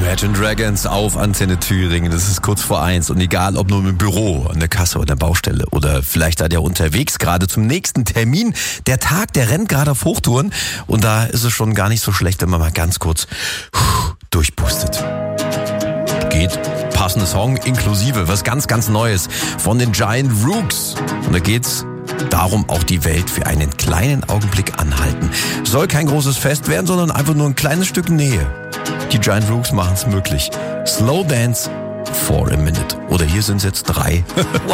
Imagine Dragons auf Antenne Thüringen. Das ist kurz vor 1 und egal ob nur im Büro, an der Kasse oder der Baustelle oder vielleicht seid ihr unterwegs gerade zum nächsten Termin. Der Tag, der rennt gerade auf Hochtouren und da ist es schon gar nicht so schlecht, wenn man mal ganz kurz durchpustet. Geht. Passender Song inklusive was ganz, ganz Neues von den Giant Rooks. Und da geht's darum, auch die Welt für einen kleinen Augenblick anhalten. Soll kein großes Fest werden, sondern einfach nur ein kleines Stück Nähe. Die Giant Rooks machen es möglich. Slow Dance for a Minute. Oder hier sind es jetzt 3.